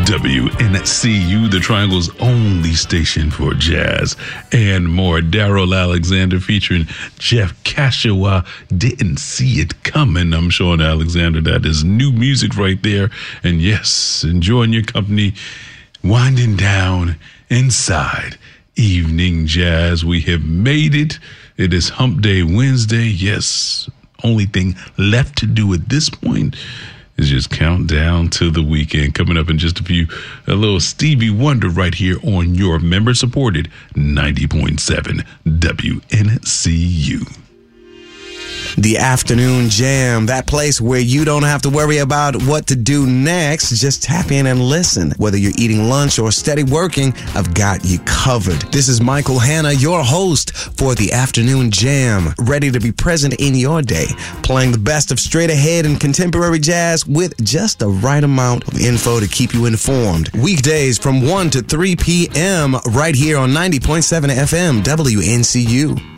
WNCU, the Triangle's only station for jazz and more. Daryl Alexander featuring Jeff Kashawa, Didn't See It Coming. I'm Sean Alexander. That is new music right there. And yes, enjoying your company, winding down inside Evening Jazz. We have made it. It is Hump Day Wednesday. Yes, only thing left to do at this point is just count down to the weekend. Coming up in just a few, a little Stevie Wonder right here on your member-supported 90.7 WNCU. The Afternoon Jam, that place where you don't have to worry about what to do next. Just tap in and listen. Whether you're eating lunch or steady working, I've got you covered. This is Michael Hanna, your host for The Afternoon Jam, ready to be present in your day, playing the best of straight ahead and contemporary jazz with just the right amount of info to keep you informed. Weekdays from 1 to 3 p.m. right here on 90.7 FM WNCU.